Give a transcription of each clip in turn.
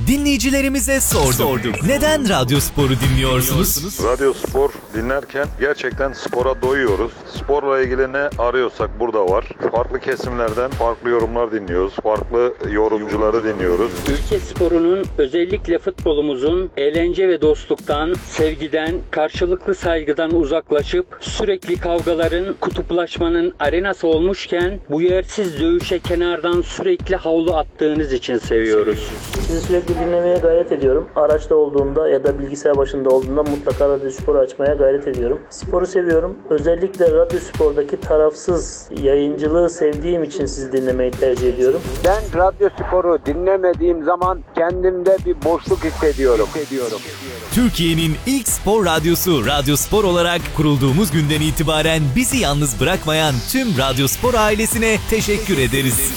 Dinleyicilerimize sorduk. Neden Radyospor'u dinliyorsunuz? Radyospor dinlerken gerçekten spora doyuyoruz. Sporla ilgili ne arıyorsak burada var. Farklı kesimlerden farklı yorumlar dinliyoruz. Farklı yorumcuları dinliyoruz. Ülke sporunun, özellikle futbolumuzun eğlence ve dostluktan, sevgiden, karşılıklı saygıdan uzaklaşıp sürekli kavgaların, kutuplaşmanın arenası olmuşken bu yersiz dövüşe kenardan sürekli havlu attığınız için seviyoruz. Sizi sürekli dinlemeye gayret ediyorum. Araçta olduğumda ya da bilgisayar başında olduğumda mutlaka Radyospor'u açmaya gayret ediyorum. Sporu seviyorum. Özellikle Radyospor'daki tarafsız yayıncılığı sevdiğim için sizi dinlemeyi tercih ediyorum. Ben Radyospor'u dinlemediğim zaman kendimde bir boşluk hissediyorum. Türkiye'nin ilk spor radyosu Radyospor olarak kurulduğumuz günden itibaren bizi yalnız bırakmayan tüm Radyospor ailesine teşekkür ederiz.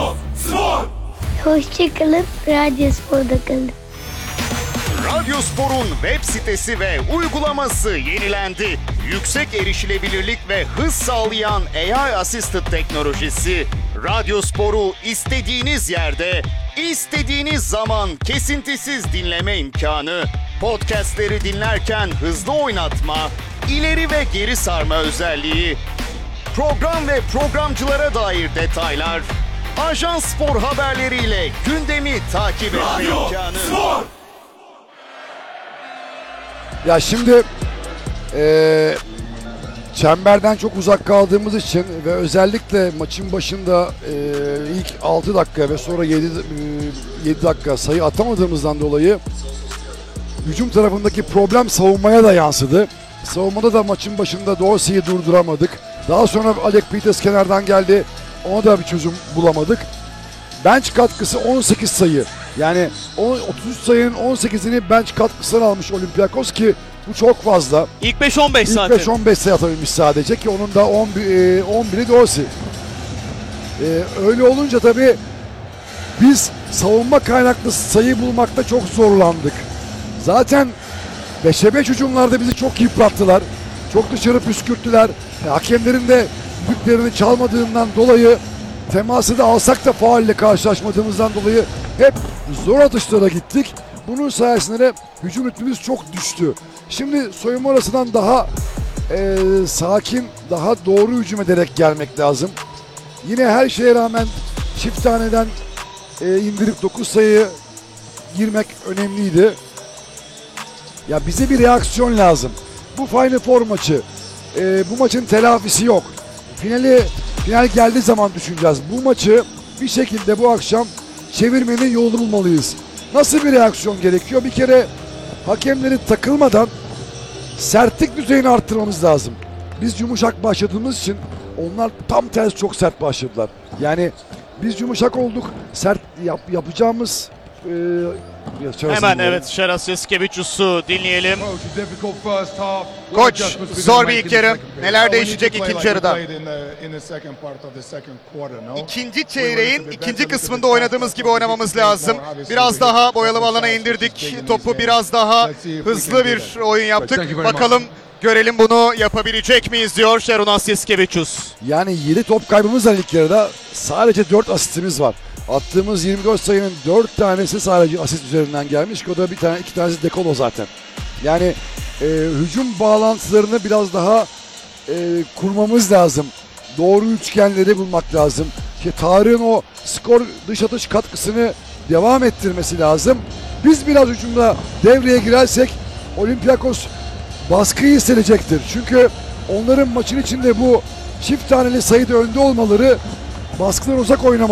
Hoşçakalın, Radyospor'da kalın. Radyospor'un web sitesi ve uygulaması yenilendi. Yüksek erişilebilirlik ve hız sağlayan AI Assisted teknolojisi Radyospor'u istediğiniz yerde, istediğiniz zaman kesintisiz dinleme imkanı, podcastleri dinlerken hızlı oynatma, ileri ve geri sarma özelliği, program ve programcılara dair detaylar, Ajans Spor haberleriyle gündemi takip etme imkanı. Ya şimdi çemberden çok uzak kaldığımız için ve özellikle maçın başında ilk 6 dakika ve sonra 7 dakika sayı atamadığımızdan dolayı hücum tarafındaki problem savunmaya da yansıdı. Savunmada da maçın başında Dorsey'i durduramadık. Daha sonra Alec Peters kenardan geldi. Ona da bir çözüm bulamadık. Bench katkısı 18 sayı. Yani 33 sayının 18'ini bench katkısından almış Olympiakos ki bu çok fazla. İlk 5-15 zaten. İlk 5-15 sayı atabilmiş sadece ki onun da 11'i Dorsey. Öyle olunca tabii biz savunma kaynaklı sayı bulmakta çok zorlandık. Zaten 5'e 5 hücumlarda bizi çok yıprattılar. Çok dışarı püskürttüler. Hakemlerin de düdüklerini çalmadığından dolayı teması da alsak da faulle karşılaşmadığımızdan dolayı hep zor atışlara gittik. Bunun sayesinde de hücum ritmimiz çok düştü. Şimdi soyunma arasından daha sakin, daha doğru hücum ederek gelmek lazım. Yine her şeye rağmen çift taneden indirip 9 sayı girmek önemliydi. Ya bize bir reaksiyon lazım. Bu Final Four maçı, bu maçın telafisi yok. Final geldiği zaman düşüneceğiz. Bu maçı bir şekilde bu akşam çevirmenin yolunu bulmalıyız. Nasıl bir reaksiyon gerekiyor? Bir kere hakemlerin takılmadan sertlik düzeyini arttırmamız lazım. Biz yumuşak başladığımız için onlar tam tersi çok sert başladılar. Yani biz yumuşak olduk. Sert yapacağımız Hemen evet, Şeras Yasikevicius'u dinleyelim. Koç, zor bir ilk yarı. Neler değişecek ikinci yarıda? İkinci çeyreğin ikinci kısmında oynadığımız gibi oynamamız lazım. Biraz daha boyalı alana indirdik. Topu biraz daha hızlı bir oyun yaptık. Bakalım, görelim bunu yapabilecek miyiz diyor Şerunas Yasikevicius. Yani 7 top kaybımız var ilk yarıda. Sadece 4 asistimiz var. Attığımız 24 sayının 4 tanesi sadece asist üzerinden gelmiş. O da 2 tanesi dekolo zaten. Yani hücum bağlantılarını biraz daha kurmamız lazım. Doğru üçgenleri bulmak lazım. Tarık'ın o skor dış atış katkısını devam ettirmesi lazım. Biz biraz hücumda devreye girersek Olympiakos baskıyı hissedecektir. Çünkü onların maçın içinde bu çift taneli sayıda önde olmaları, baskıdan uzak oynamaları